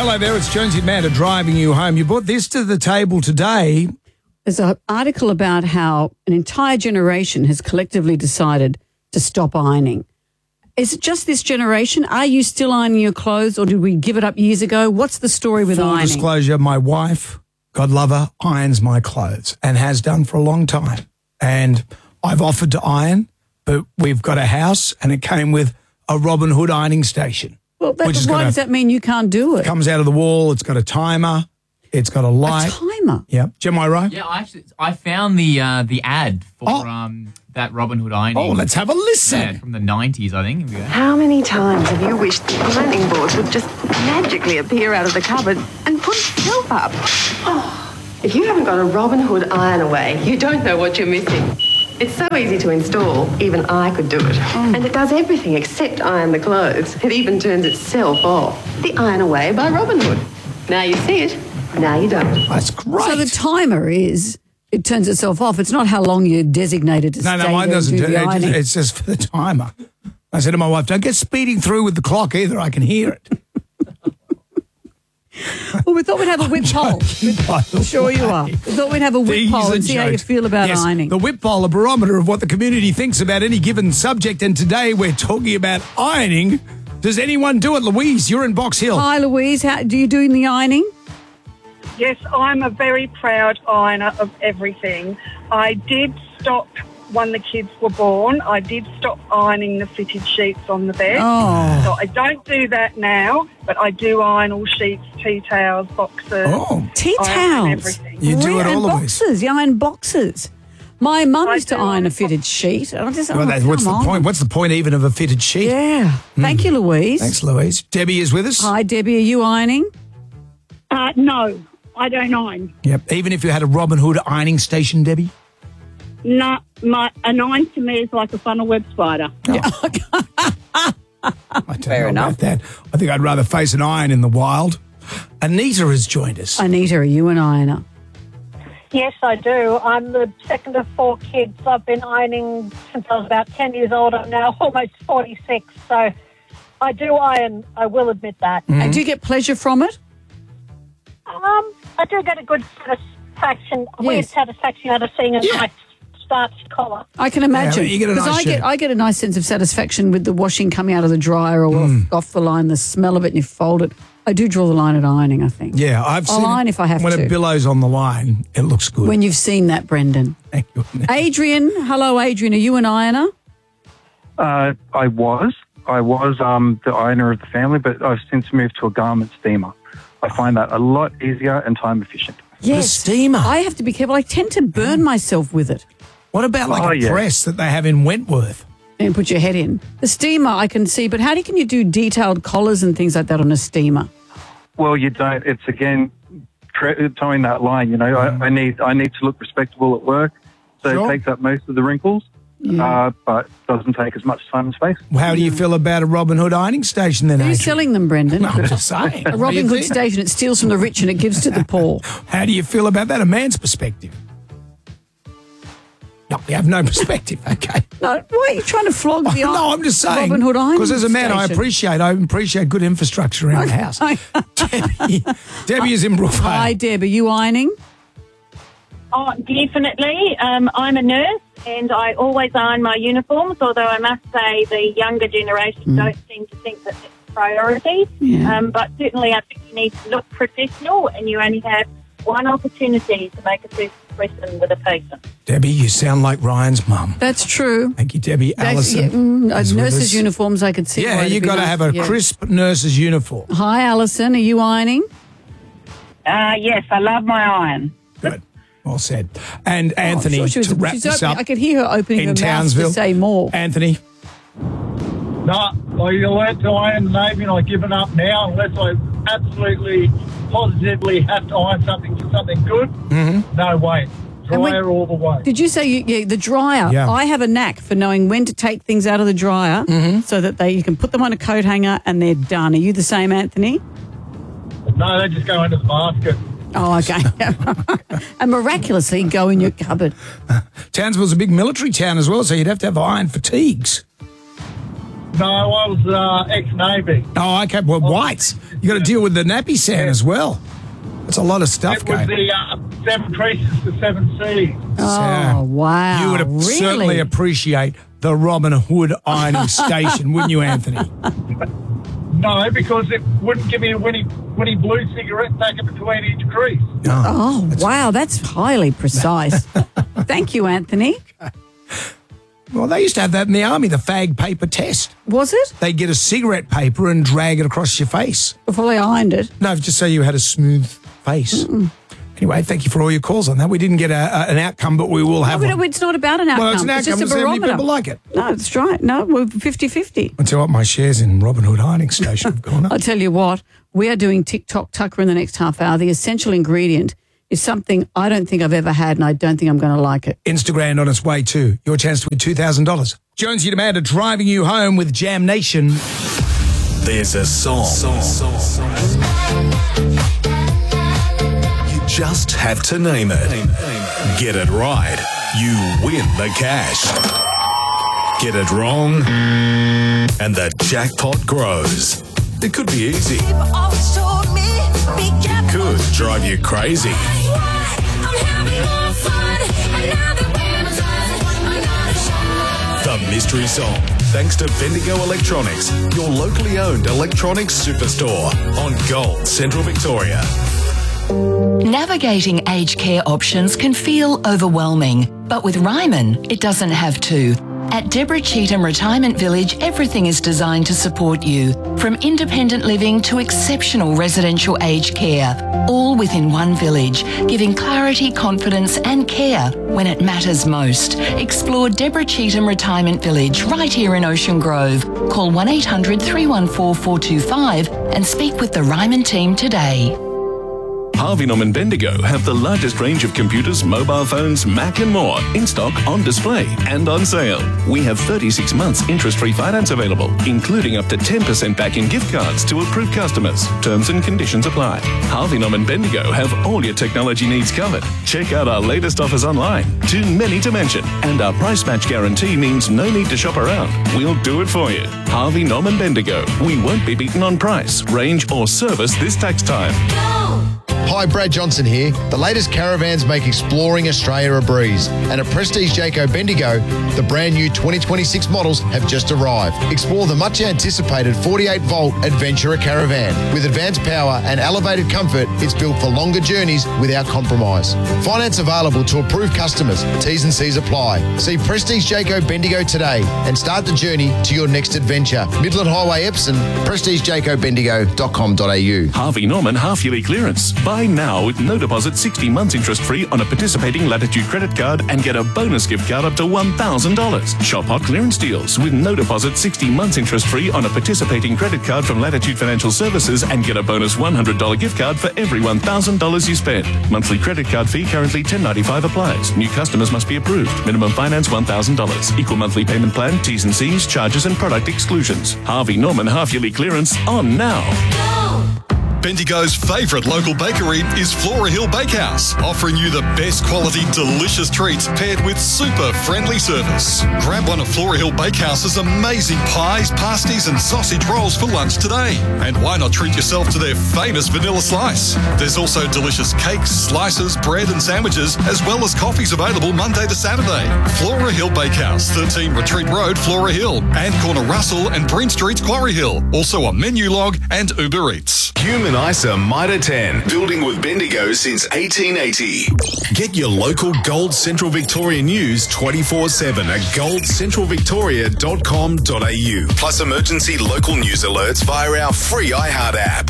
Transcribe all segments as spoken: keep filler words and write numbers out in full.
Hello there, it's Jonesy Amanda driving you home. You brought this to the table today. There's an article about how an entire generation has collectively decided to stop ironing. Is it just this generation? Are you still ironing your clothes, or did we give it up years ago? What's the story with Full ironing? disclosure, my wife, God love her, irons my clothes and has done for a long time. And I've offered to iron, but we've got a house and it came with a Robin Hood ironing station. Well, that, which is why gonna- does that mean you can't do it? Comes out of the wall, it's got a timer, it's got a light. A timer? Yep. Am I right? Yeah, I actually I found the uh, the ad for Oh. um that Robin Hood ironing. Oh, let's have a listen. Yeah, from the nineties, I think. Here we go. How many times have you wished the ironing board would just magically appear out of the cupboard and put itself up? Oh, if you haven't got a Robin Hood iron away, you don't know what you're missing. It's so easy to install, even I could do it. Mm. And it does everything except iron the clothes. It even turns itself off. The Iron Away by Robin Hood. Now you see it, now you don't. That's great. So the timer is, it turns itself off. It's not how long you're designated to no, stay no, mine there and doesn't do do the it. ironing. It's just for the timer. I said to my wife, don't get speeding through with the clock either. I can hear it. Well, we thought we'd have a whip poll. I'm sure you are. We thought we'd have a whip These poll are and see how you jokes. feel about Yes, ironing. The whip poll, a barometer of what the community thinks about any given subject. And today we're talking about ironing. Does anyone do it? Louise, you're in Box Hill. Hi, Louise. How do you doing the ironing? Yes, I'm a very proud ironer of everything. I did stop when the kids were born. I did stop ironing the fitted sheets on the bed. Oh. So I don't do that now, but I do iron all sheets, tea towels, boxes. Oh, Tea I iron towels. everything. You do it and all the way. boxes. You iron boxes. My mum I used to do iron iron a fitted sheet. And I just, well, oh, that, what's the come on. point? What's the point even of a fitted sheet? Yeah. Thank you, Louise. Thanks, Louise. Debbie is with us. Hi, Debbie. Are you ironing? Uh, no, I don't iron. Yep. Even if you had a Robin Hood ironing station, Debbie? No, my an iron to me is like a funnel web spider. I don't Fair know enough. about that. I think I'd rather face an iron in the wild. Anita has joined us. Anita, are you an ironer? Yes, I do. I'm the second of four kids. I've been ironing since I was about ten years old. I'm now almost forty-six, so I do iron. I will admit that. And do you get pleasure from it? Um, I do get a good satisfaction, a weird Yes. satisfaction out of seeing a Yeah. nice starched collar. I can imagine. you get a 'Cause nice I get shirt. I get a nice sense of satisfaction with the washing coming out of the dryer or Mm. off, off the line, the smell of it, and you fold it. I do draw the line at ironing, I think. Yeah, I've I'll seen iron it. if I have when to. a billow's on the line, it looks good. When you've seen that, Brendan. Thank you. Adrian, hello, Adrian. Are you an ironer? Uh, I was. I was um, the ironer of the family, but I've since moved to a garment steamer. I find that a lot easier and time efficient. Yes. steamer. I have to be careful. I tend to burn myself with it What about like Oh, a yeah. press that they have in Wentworth? and put your head in. The steamer I can see, but how do, can you do detailed collars and things like that on a steamer? Well, you don't. It's again tre- towing that line. You know, I, I need I need to look respectable at work, so Sure. it takes up most of the wrinkles, uh, but doesn't take as much time and space. How do you feel about a Robin Hood ironing station then, Are you Adrian? selling them, Brendan? No, I'm just saying. A Robin Hood station, it steals from the rich and it gives to the poor. How do you feel about that, a man's perspective? No, you have no perspective, okay. No, why are you trying to flog the No, I'm just saying. Robin Hood ironing Because as a man, I station? appreciate I appreciate good infrastructure around the house. Debbie, Debbie is in Brookvale. Hi, Deb. Are you ironing? Oh, definitely. Um, I'm a nurse and I always iron my uniforms, although I must say the younger generation don't seem to think that it's a priority. Yeah. Um, but certainly I think you need to look professional and you only have one opportunity to make a first impression with a patient. Debbie, you sound like Ryan's mum. That's true. Thank you, Debbie. That's- Alison. yeah, mm, uh, is with nurses' us. uniforms, I could see. Yeah, why it'd you be got to nice. have a Yeah. crisp nurse's uniform. Hi, Alison. Are you ironing? Uh, yes, I love my iron. Good. Well said. And Anthony, Oh, I'm sure she was- to wrap she's this opening- up I could hear her opening in her mouth Townsville. to say more. Anthony. No, I learnt to iron the Navy and I've given up now unless I absolutely, positively have to iron something for something good. Mm-hmm. No way. And when- Dryer all the way. Did you say you, yeah, the dryer? Yeah. I have a knack for knowing when to take things out of the dryer so that they you can put them on a coat hanger and they're done. Are you the same, Anthony? No, they just go into the basket. Oh, okay. And miraculously go in your cupboard. Townsville's a big military town as well, so you'd have to have iron fatigues. No, I was uh, ex-Navy. Oh, okay. Well, whites. You got to deal with the nappy sand as well. That's a lot of stuff It was going. the uh, seven creases to seven seas. Oh, wow. You would really? certainly appreciate the Robin Hood ironing station, wouldn't you, Anthony? No, because it wouldn't give me a Winnie, Winnie Blue cigarette back in between each crease. Oh, wow. That's highly precise. Thank you, Anthony. Well, they used to have that in the army, the fag paper test. Was it? They'd get a cigarette paper and drag it across your face. Before they ironed it? No, just so you had a smooth face. Mm-mm. Anyway, thank you for all your calls on that. We didn't get a, a, an outcome, but we will have no, one. It's not about an outcome. Well, it's an outcome. It's just a How many barometer. people like it? No, that's right. No, we're fifty-fifty. I'll tell you what, my shares in Robin Hood Ironing Station have gone up. I'll tell you what, we are doing TikTok Tucker in the next half hour. The essential ingredient is something I don't think I've ever had, and I don't think I'm going to like it. Instagram on its way too. Your chance to win two thousand dollars. Jonesy Demand driving you home with Jam Nation. There's a song. song, song, song. You just have to name it. Get it right, you win the cash. Get it wrong, and the jackpot grows. It could be easy. It could drive you crazy. The mystery song, thanks to Bendigo Electronics, your locally owned electronics superstore on Gold Central Victoria. Navigating aged care options can feel overwhelming, but with Ryman, it doesn't have to. At Deborah Cheetham Retirement Village, everything is designed to support you, from independent living to exceptional residential aged care, all within one village, giving clarity, confidence and care when it matters most. Explore Deborah Cheetham Retirement Village right here in Ocean Grove. Call one eight hundred, three one four, four two five and speak with the Ryman team today. Harvey Norman Bendigo have the largest range of computers, mobile phones, Mac and more in stock, on display and on sale. We have thirty-six months interest-free finance available, including up to ten percent back in gift cards to approved customers. Terms and conditions apply. Harvey Norman Bendigo have all your technology needs covered. Check out our latest offers online. Too many to mention. And our price match guarantee means no need to shop around. We'll do it for you. Harvey Norman Bendigo. We won't be beaten on price, range or service this tax time. Hi, Brad Johnson here. The latest caravans make exploring Australia a breeze. And at Prestige Jayco Bendigo, the brand new twenty twenty-six models have just arrived. Explore the much anticipated forty-eight volt Adventurer Caravan. With advanced power and elevated comfort, it's built for longer journeys without compromise. Finance available to approved customers. T's and C's apply. See Prestige Jayco Bendigo today and start the journey to your next adventure. Midland Highway, Epsom, prestige jayco bendigo dot com dot a u. Harvey Norman half-yearly clearance. Buy now with no deposit, sixty months interest-free on a participating Latitude credit card and get a bonus gift card up to one thousand dollars. Shop hot clearance deals with no deposit, sixty months interest-free on a participating credit card from Latitude Financial Services and get a bonus one hundred dollars gift card for every one thousand dollars you spend. Monthly credit card fee currently ten ninety-five applies. New customers must be approved. Minimum finance one thousand dollars. Equal monthly payment plan, T's and C's, charges and product exclusions. Harvey Norman half-yearly clearance on now. Bendigo's favourite local bakery is Flora Hill Bakehouse, offering you the best quality, delicious treats paired with super friendly service. Grab one of Flora Hill Bakehouse's amazing pies, pasties and sausage rolls for lunch today. And why not treat yourself to their famous vanilla slice? There's also delicious cakes, slices, bread and sandwiches, as well as coffees available Monday to Saturday. Flora Hill Bakehouse, thirteen Retreat Road, Flora Hill, and corner Russell and Breen Street, Quarry Hill. Also on Menulog and Uber Eats. Human Isa Mitre ten, building with Bendigo since eighteen eighty. Get your local Gold Central Victoria news twenty-four seven at gold central victoria dot com dot a u. Plus emergency local news alerts via our free iHeart app.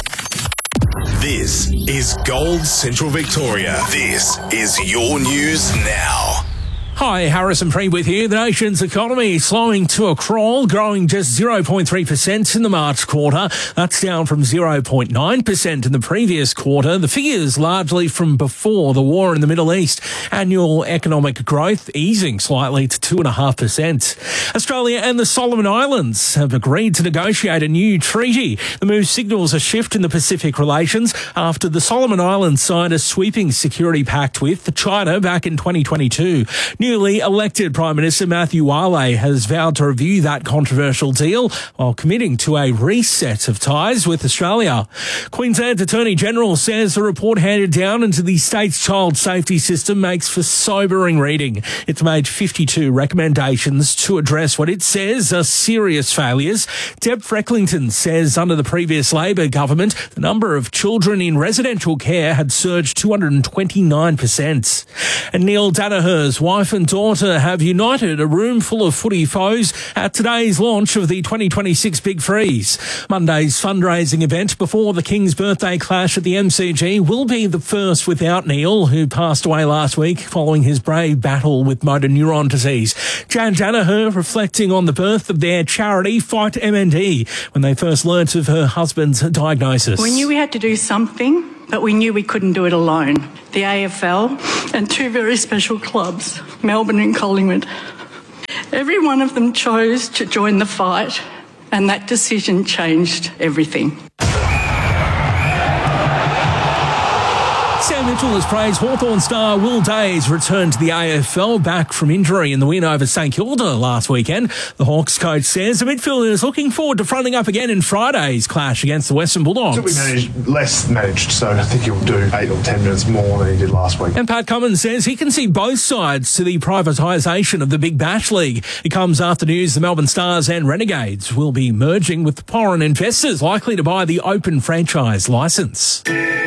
This is Gold Central Victoria. This is your news now. Hi, Harrison Prewitt here. The nation's economy slowing to a crawl, growing just zero point three percent in the March quarter. That's down from zero point nine percent in the previous quarter. The figures largely from before the war in the Middle East. Annual economic growth easing slightly to two point five percent. Australia and the Solomon Islands have agreed to negotiate a new treaty. The move signals a shift in the Pacific relations after the Solomon Islands signed a sweeping security pact with China back in twenty twenty-two. Newly elected Prime Minister Matthew Wale has vowed to review that controversial deal while committing to a reset of ties with Australia. Queensland Attorney General says the report handed down into the state's child safety system makes for sobering reading. It's made fifty-two recommendations to address what it says are serious failures. Deb Frecklington says under the previous Labor government, the number of children in residential care had surged two hundred twenty-nine percent. And Neil Danaher's wife and daughter have united a room full of footy foes at today's launch of the twenty twenty-six Big Freeze. Monday's fundraising event before the King's birthday clash at the M C G will be the first without Neil, who passed away last week following his brave battle with motor neuron disease. Jan Danaher reflecting on the birth of their charity Fight M N D when they first learnt of her husband's diagnosis. We knew we had to do something, but we knew we couldn't do it alone. The A F L and two very special clubs, Melbourne and Collingwood. Every one of them chose to join the fight, and that decision changed everything. Sam Mitchell has praised Hawthorn star Will Day's return to the A F L back from injury in the win over St Kilda last weekend. The Hawks coach says the midfielder is looking forward to fronting up again in Friday's clash against the Western Bulldogs. It'll be managed, less managed, so I think he'll do eight or ten minutes more than he did last week. And Pat Cummins says he can see both sides to the privatisation of the Big Bash League. It comes after news the Melbourne Stars and Renegades will be merging with foreign investors likely to buy the Open franchise licence.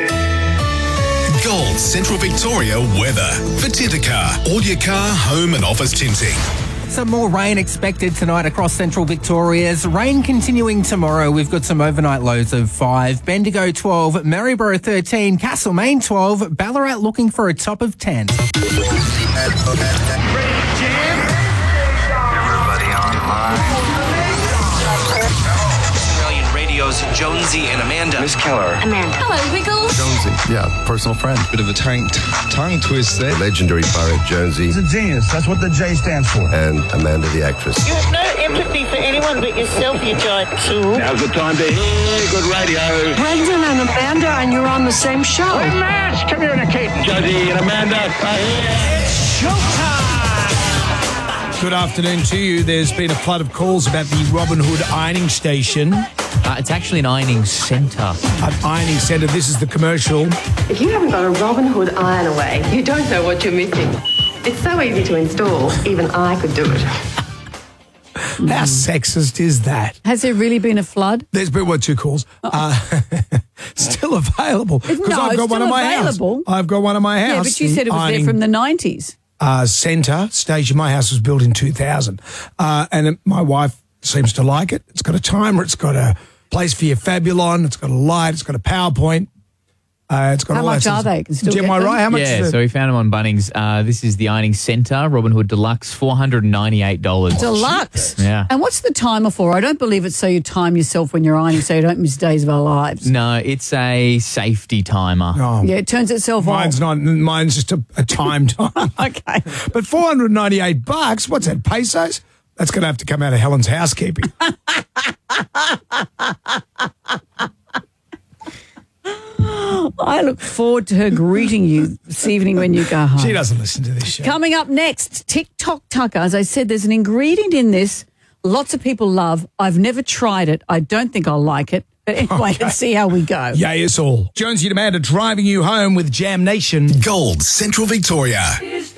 Gold Central Victoria weather. For Tintercar, all your car, home and office tinting. Some more rain expected tonight across central Victoria's. Rain continuing tomorrow. We've got some overnight lows of five. Bendigo twelve, Maryborough thirteen, Castlemaine twelve, Ballarat looking for a top of ten. Everybody online. Australian Radio's Jonesy and Amanda. Miss Keller. Amanda. Hello, Wiggles. Jonesy, yeah, personal friend. Bit of a tongue, tongue twist there. Legendary pirate Jonesy. He's a genius. That's what the J stands for. And Amanda the actress. You have no empathy for anyone but yourself, you giant tool. Now's the time to hear good radio. Brendan and Amanda, and you're on the same show. Hey, Mash, come here and Kate. Jonesy and Amanda are here. It's showtime! Good afternoon to you. There's been a flood of calls about the Robin Hood ironing station. Uh, it's actually an ironing centre. An ironing centre. This is the commercial. If you haven't got a Robin Hood iron away, you don't know what you're missing. It's so easy to install, even I could do it. How sexist is that? Has there really been a flood? There's been, what, two calls? Uh, still available. Because No, I've it's got one still at my available. house. I've got one at my house. Yeah, but you The said it was ironing, there from the nineties. Uh, centre station. My house was built in two thousand. Uh, and it, my wife seems to like it. It's got a timer. It's got a place for your Fabulon. It's got a light. It's got a PowerPoint. Uh, it's got How all much that are sort of- they? Can still Am get I them? right? How much yeah, is it? so we found them on Bunnings. Uh, this is the ironing centre, Robin Hood Deluxe, four hundred ninety-eight dollars. Deluxe. Yeah. And what's the timer for? I don't believe it's so you time yourself when you're ironing so you don't miss days of our lives. No, it's a safety timer. Oh. Yeah, it turns itself Mine's off. not. Mine's just a, a time time. Okay. But four hundred ninety-eight bucks. What's that? Pesos? That's going to have to come out of Helen's housekeeping. I look forward to her greeting you this evening when you go home. She doesn't listen to this show. Coming up next, TikTok Tucker. As I said, there's an ingredient in this lots of people love. I've never tried it. I don't think I'll like it. But anyway, Okay. let's see how we go. Yeah, it's all. Jonesy and Amanda driving you home with Jam Nation. Gold Central Victoria. Is